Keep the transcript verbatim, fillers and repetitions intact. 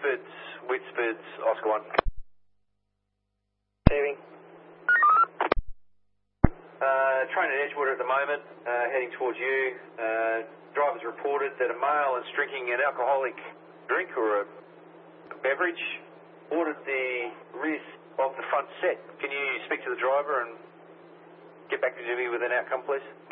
Whitfords, Whitfords, Oscar one. Receiving. Uh, train at Edgewater at the moment, uh, heading towards you. Uh, drivers reported that a male is drinking an alcoholic drink or a, a beverage. Ordered the rear of the front set. Can you speak to the driver and get back to me with an outcome, please?